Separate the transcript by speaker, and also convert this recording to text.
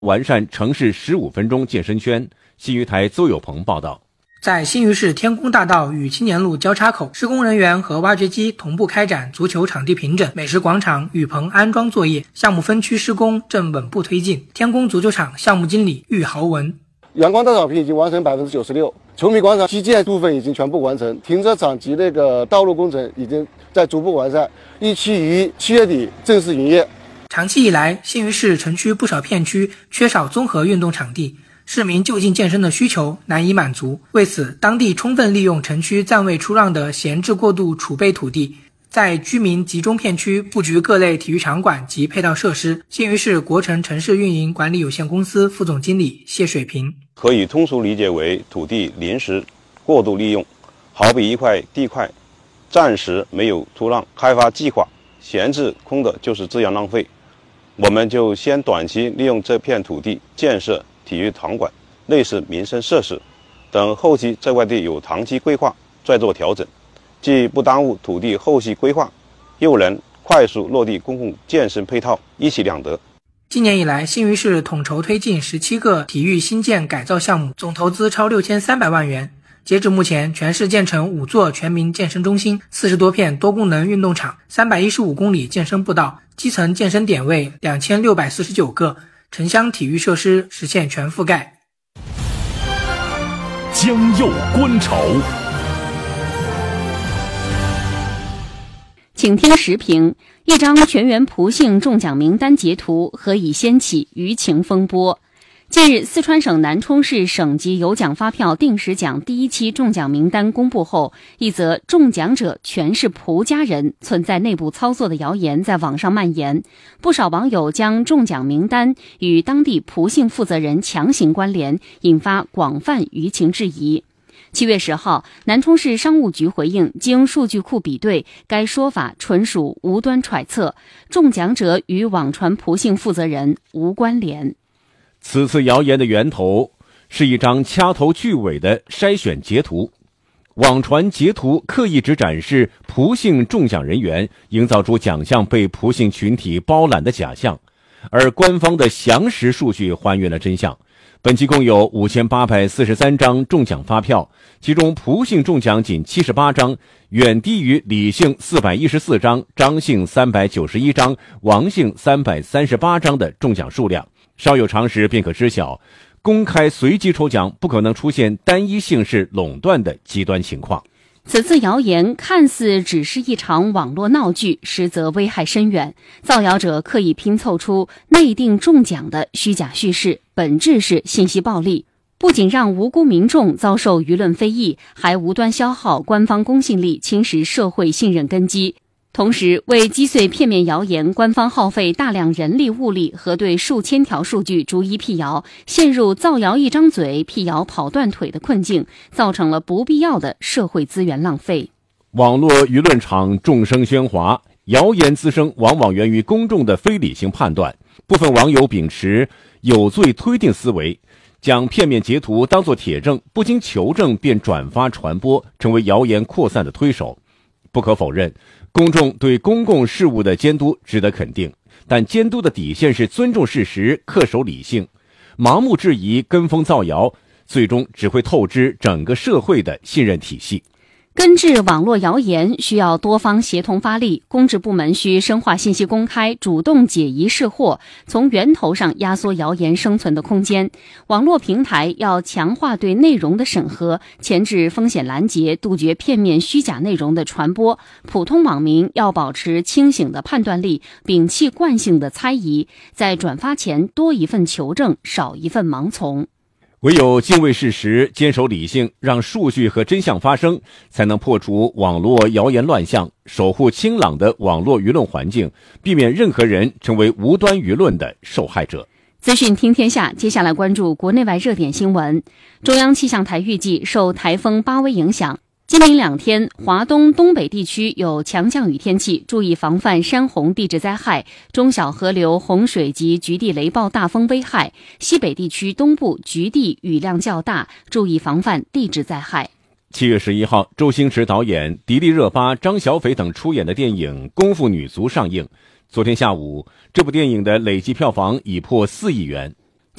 Speaker 1: 完善城市15分钟健身圈。新余台邹有朋报道。
Speaker 2: 在新余市天宫大道与青年路交叉口，施工人员和挖掘机同步开展足球场地平整、美食广场雨棚安装作业，项目分区施工正稳步推进。天宫足球场项目经理郁豪文：
Speaker 3: 阳光大草坪已经完成96%，球迷广场基建部分已经全部完成，停车场及道路工程已经在逐步完善，预期于7月底正式营业。
Speaker 2: 长期以来，新余市城区不少片区缺少综合运动场地，市民就近健身的需求难以满足。为此，当地充分利用城区暂未出让的闲置过渡储备土地，在居民集中片区布局各类体育场馆及配套设施。新余市国城城市运营管理有限公司副总经理谢水平：
Speaker 4: 可以通俗理解为土地临时过度利用，好比一块地块暂时没有出让开发计划，闲置空的就是资源浪费。我们就先短期利用这片土地建设体育场馆、类似民生设施，等后期这块地有长期规划再做调整，既不耽误土地后续规划，又能快速落地公共健身配套，一举两得。
Speaker 2: 今年以来，新余市统筹推进17个体育新建改造项目，总投资超6300万元。截至目前，全市建成5座全民健身中心、40多片多功能运动场、315公里健身步道，基层健身点位2649个，城乡体育设施实现全覆盖。
Speaker 5: 江右观潮，
Speaker 6: 请听时评：一张全员仆幸中奖名单截图，何以掀起舆情风波？近日，四川省南充市省级有奖发票定时奖第1期中奖名单公布后，一则中奖者全是仆家人存在内部操作的谣言在网上蔓延，不少网友将中奖名单与当地仆姓负责人强行关联，引发广泛舆情质疑。7月10号，南充市商务局回应，经数据库比对，该说法纯属无端揣测，中奖者与网传仆姓负责人无关联。
Speaker 1: 此次谣言的源头是一张掐头去尾的筛选截图，网传截图刻意只展示仆姓中奖人员，营造出奖项被仆姓群体包揽的假象，而官方的详实数据还原了真相。本期共有5843张中奖发票，其中仆姓中奖仅78张，远低于李姓414张、张姓391张、王姓338张的中奖数量。稍有常识便可知晓，公开随机抽奖不可能出现单一姓氏垄断的极端情况。
Speaker 6: 此次谣言看似只是一场网络闹剧，实则危害深远。造谣者刻意拼凑出内定中奖的虚假叙事，本质是信息暴力，不仅让无辜民众遭受舆论非议，还无端消耗官方公信力，侵蚀社会信任根基。同时，为击碎片面谣言，官方耗费大量人力物力，核对数千条数据逐一辟谣，陷入造谣一张嘴，辟谣跑断腿的困境，造成了不必要的社会资源浪费。
Speaker 1: 网络舆论场众声喧哗，谣言滋生往往源于公众的非理性判断。部分网友秉持有罪推定思维，将片面截图当作铁证，不经求证便转发传播，成为谣言扩散的推手。不可否认，公众对公共事务的监督值得肯定，但监督的底线是尊重事实，恪守理性。盲目质疑、跟风造谣，最终只会透支整个社会的信任体系。
Speaker 6: 根治网络谣言需要多方协同发力，公职部门需深化信息公开，主动解疑释惑，从源头上压缩谣言生存的空间。网络平台要强化对内容的审核，前置风险拦截，杜绝片面虚假内容的传播。普通网民要保持清醒的判断力，摒弃惯性的猜疑，在转发前多一份求证，少一份盲从。
Speaker 1: 唯有敬畏事实，坚守理性，让数据和真相发生，才能破除网络谣言乱象，守护清朗的网络舆论环境，避免任何人成为无端舆论的受害者。
Speaker 6: 资讯听天下，接下来关注国内外热点新闻。中央气象台预计，受台风巴威影响，今明2天，华东、东北地区有强降雨天气，注意防范山洪地质灾害、中小河流洪水及局地雷暴大风危害；西北地区东部局地雨量较大，注意防范地质灾害。
Speaker 1: 7月11号，周星驰导演、迪丽热巴、张小斐等出演的电影《功夫女足》上映。昨天下午，这部电影的累计票房已破4亿元。